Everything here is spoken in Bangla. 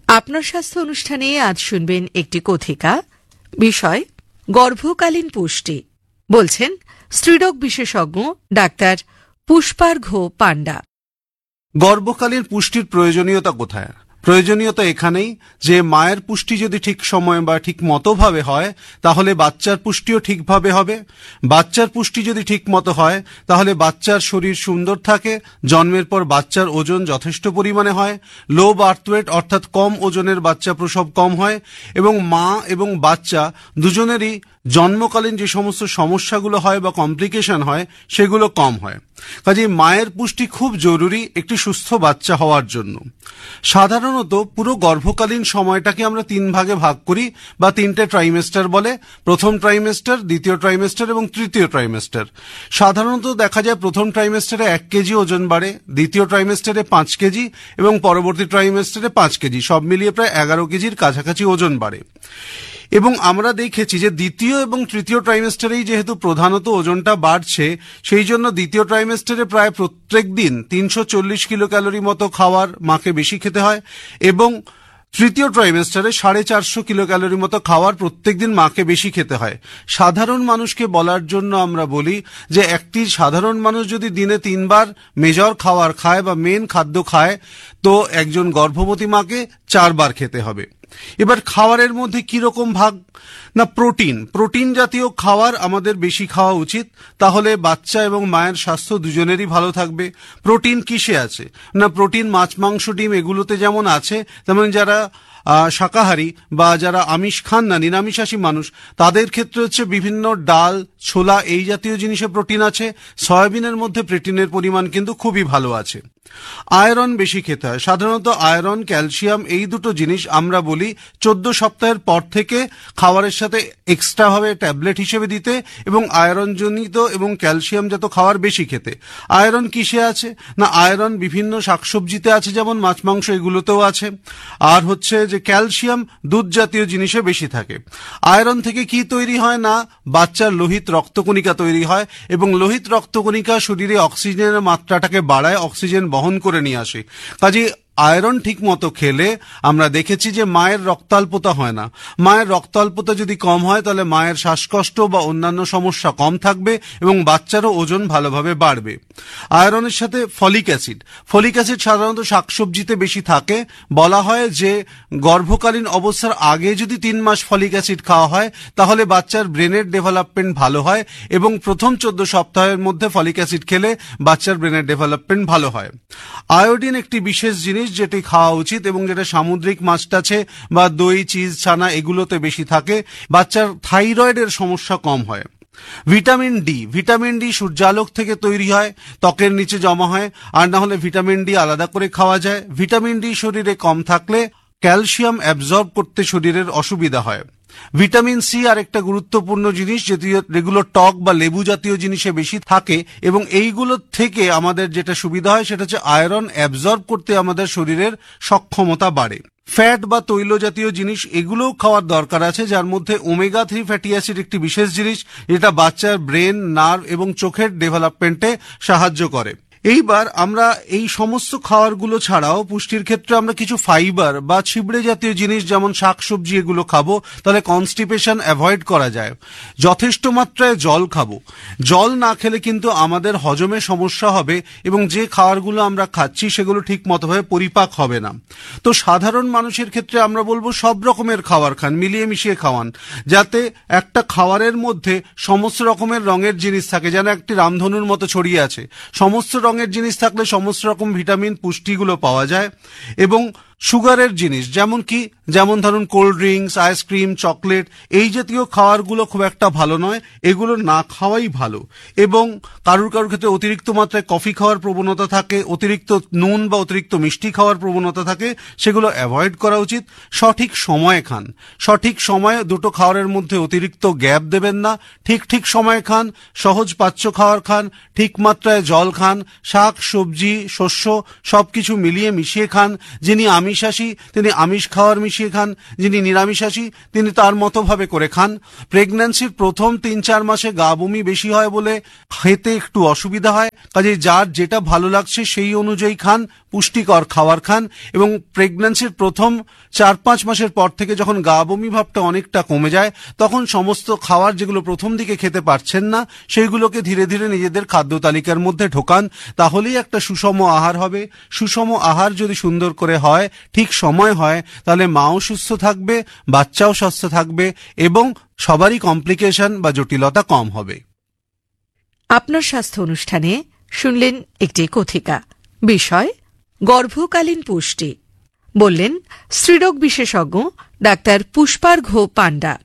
আপনার স্বাস্থ্য অনুষ্ঠানে আজ শুনবেন একটি কথিকা। বিষয় গর্ভকালীন পুষ্টি। বলছেন স্ত্রীরোগ বিশেষজ্ঞ ডাক্তার পুষ্পার্ঘ পাণ্ডা। গর্ভকালীন পুষ্টির প্রয়োজনীয়তা কোথায়? প্রয়োজনীয়তা এখানেই যে মায়ের পুষ্টি যদি ঠিক সময়ে বা ঠিক মতোভাবে হয় তাহলে বাচ্চার পুষ্টিও ঠিকভাবে হবে। বাচ্চার পুষ্টি যদি ঠিক মতো হয় তাহলে বাচ্চার শরীর সুন্দর থাকে, জন্মের পর বাচ্চার ওজন যথেষ্ট পরিমাণে হয়, লো বার্থ ওয়েট অর্থাৎ কম ওজনের বাচ্চা প্রসব কম হয় এবং মা এবং বাচ্চা দুজনেরই জন্মকালীন যে সমস্ত সমস্যাগুলো হয় বা কমপ্লিকেশন হয় সেগুলো কম হয়। কাজেই মায়ের পুষ্টি খুব জরুরি একটি সুস্থ বাচ্চা হওয়ার জন্য। সাধারণত পুরো গর্ভকালীন সময়টাকে আমরা 3 ভাগে ভাগ করি বা 3টে ট্রাইমেস্টার বলে। প্রথম ট্রাইমেস্টার, দ্বিতীয় ট্রাইমেস্টার এবং তৃতীয় ট্রাইমেস্টার। সাধারণত দেখা যায় প্রথম ট্রাইমেস্টারে 1 কেজি ওজন বাড়ে, দ্বিতীয় ট্রাইমেস্টারে 5 কেজি এবং পরবর্তী ট্রাইমেস্টারে 5 কেজি, সব মিলিয়ে প্রায় 11 কেজির কাছাকাছি ওজন বাড়ে। এবং আমরা দেখেছি যে দ্বিতীয় এবং তৃতীয় ট্রাইমেস্টারেই যেহেতু প্রধানত ওজনটা বাড়ছে, সেই জন্য দ্বিতীয় ট্রাইমেস্টারে প্রায় প্রত্যেক দিন 340 কিলো ক্যালোরি মতো খাবার মাকে বেশি খেতে হয় এবং তৃতীয় ট্রাইমেস্টারে 450 কিলো ক্যালোরি মতো খাবার প্রত্যেকদিন মাকে বেশি খেতে হয়। সাধারণ মানুষকে বলার জন্য আমরা বলি যে একটি সাধারণ মানুষ যদি দিনে 3 বার মেজর খাবার খায় বা মেন খাদ্য খায়, তো একজন গর্ভবতী মাকে 4 বার খেতে হবে। এবার খাবারের মধ্যে কি রকম ভাগ? না, প্রোটিন জাতীয় খাবার আমাদের বেশি খাওয়া উচিত, তাহলে বাচ্চা এবং মায়ের স্বাস্থ্য দুজনেরই ভালো থাকবে। প্রোটিন কিসে আছে? না, প্রোটিন মাছ, মাংস, ডিম এগুলোতে যেমন আছে, তেমন যারা শাকাহারী বা যারা আমিষ খান না, নিরামিষাশী মানুষ, তাদের ক্ষেত্রে হচ্ছে বিভিন্ন ডাল, ছোলা এই জাতীয় জিনিসে প্রোটিন আছে। সয়াবিনের মধ্যে প্রোটিনের পরিমাণ কিন্তু খুবই ভালো আছে। আয়রন বেশি খেতে হয়। সাধারণত আয়রন, ক্যালসিয়াম এই দুটো জিনিস আমরা বলি 14 সপ্তাহের পর থেকে খাবারের সাথে এক্সট্রা ভাবে ট্যাবলেট হিসেবে দিতে এবং আয়রন জনিত এবং ক্যালসিয়াম জাত খাবার বেশি খেতে। আয়রন কিসে আছে? না, আয়রন বিভিন্ন শাকসবজিতে আছে, যেমন মাছ, মাংস এগুলোতেও আছে। আর হচ্ছে যে ক্যালসিয়াম দুধ জাতীয় জিনিসে বেশি থাকে। আয়রন থেকে কি তৈরি হয়? না, বাচ্চার লোহিত রক্তকণিকা তৈরি হয় এবং লোহিত রক্তকণিকা শরীরে অক্সিজেনের মাত্রাটাকে বাড়ায়, অক্সিজেন বহন করে নিয়ে আসে। কাজে আয়রন ঠিক মতো খেলে আমরা দেখেছি যে মায়ের রক্তাল্পতা হয় না। মায়ের রক্তাল্পতা যদি কম হয় তাহলে মায়ের শ্বাসকষ্ট বা অন্যান্য সমস্যা কম থাকবে এবং বাচ্চারও ওজন ভালোভাবে বাড়বে। আয়রনের সাথে ফলিক অ্যাসিড সাধারণত শাকসবজিতে বেশি থাকে। বলা হয় যে গর্ভকালীন অবস্থার আগে যদি 3 মাস ফলিক অ্যাসিড খাওয়া হয় তাহলে বাচ্চার ব্রেনের ডেভেলপমেন্ট ভালো হয় এবং প্রথম 14 সপ্তাহের মধ্যে ফলিক অ্যাসিড খেলে বাচ্চার ব্রেনের ডেভেলপমেন্ট ভালো হয়। আয়োডিন একটি বিশেষ জিনিস যেটি খাওয়া উচিত এবং যেটা সামুদ্রিক মাছ টাছে বা দই, চিজ, ছানা এগুলোতে বেশি থাকে। বাচ্চার থাইরয়েডের সমস্যা কম হয়। ভিটামিন ডি সূর্যালোক থেকে তৈরি হয়, ত্বকের নিচে জমা হয়, আর না হলে ভিটামিন ডি আলাদা করে খাওয়া যায়। ভিটামিন ডি শরীরে কম থাকলে ক্যালসিয়াম অ্যাবজর্ব করতে শরীরের অসুবিধা হয়। ভিটামিন সি আর একটা গুরুত্বপূর্ণ জিনিস, যেগুলো টক বা লেবু জাতীয় জিনিসে বেশি থাকে এবং এইগুলো থেকে আমাদের যেটা সুবিধা হয় সেটা হচ্ছে আয়রন অ্যাবজর্ব করতে আমাদের শরীরের সক্ষমতা বাড়ে। ফ্যাট বা তৈল জাতীয় জিনিস এগুলোও খাওয়ার দরকার আছে, যার মধ্যে ওমেগা 3 ফ্যাটি অ্যাসিড একটি বিশেষ জিনিস, যেটা বাচ্চার ব্রেন, নার্ভ এবং চোখের ডেভেলপমেন্টে সাহায্য করে। এইবার আমরা এই সমস্ত খাবারগুলো ছাড়াও পুষ্টির ক্ষেত্রে আমরা কিছু ফাইবার বা ছিবড়ে জাতীয় জিনিস যেমন শাকসবজি এগুলো খাবো, তাহলে কনস্টিপেশন অ্যাভয়েড করা যায়। যথেষ্ট মাত্রায় জল খাবো। জল না খেলে কিন্তু আমাদের হজমে সমস্যা হবে এবং যে খাবারগুলো আমরা খাচ্ছি সেগুলো ঠিক মতোভাবে পরিপাক হবে না। তো সাধারণ মানুষের ক্ষেত্রে আমরা বলবো সব রকমের খাবার খান, মিলিয়ে মিশিয়ে খাওয়ান, যাতে একটা খাবারের মধ্যে সমস্ত রকমের রঙের জিনিস থাকে, যেন একটি রামধনুর মতো ছড়িয়ে আছে। সমস্ত রঙের জিনিস থাকলে সমস্ত রকম ভিটামিন পুষ্টিগুলো পাওয়া যায়। এবং সুগারের জিনিস যেমন ধরুন কোল্ড ড্রিঙ্কস, আইসক্রিম, চকলেট এই জাতীয় খাবারগুলো খুব একটা ভালো নয়, এগুলো না খাওয়াই ভালো। এবং কারুর ক্ষেত্রে অতিরিক্ত মাত্রায় কফি খাওয়ার প্রবণতা থাকে, অতিরিক্ত নুন বা অতিরিক্ত মিষ্টি খাওয়ার প্রবণতা থাকে, সেগুলো অ্যাভয়েড করা উচিত। সঠিক সময়ে খান, সঠিক সময়ে দুটো খাবারের মধ্যে অতিরিক্ত গ্যাপ দেবেন না, ঠিক সময়ে খান, সহজ পাচ্য খাবার খান, ঠিক মাত্রায় জল খান, শাক, সবজি, শস্য সবকিছু মিলিয়ে মিশিয়ে খান। যিনি আমিষাশী তিনি আমিষ খাওয়ার মিশিয়ে খান, যিনি নিরামিষাশী তিনি তার মতোভাবে করে খান। প্রেগন্যান্সির প্রথম 3-4 মাসে গা বমি বেশি হয় বলে খেতে একটু অসুবিধা হয়, কাজেই যার যেটা ভালো লাগছে সেই অনুযায়ী খান, পুষ্টিকর খাবার খান। এবং প্রেগন্যান্সির প্রথম 4-5 মাসের পর থেকে যখন গা বমি ভাবটা অনেকটা কমে যায়, তখন সমস্ত খাবার যেগুলো প্রথম দিকে খেতে পারছেন না সেইগুলোকে ধীরে ধীরে নিজেদের খাদ্য তালিকার মধ্যে ঢোকান, তাহলেই একটা সুষম আহার হবে। সুষম আহার যদি সুন্দর করে হয়, ঠিক সময় হয়, তাহলে মাও সুস্থ থাকবে, বাচ্চাও সুস্থ থাকবে এবং সবারই কমপ্লিকেশন বা জটিলতা কম হবে। আপনার স্বাস্থ্য অনুষ্ঠানে শুনলেন একটি কথিকা। বিষয় গর্ভকালীন পুষ্টি। বললেন স্ত্রীরোগ বিশেষজ্ঞ ডাক্তার পুষ্পার্ঘ্য পাণ্ডা।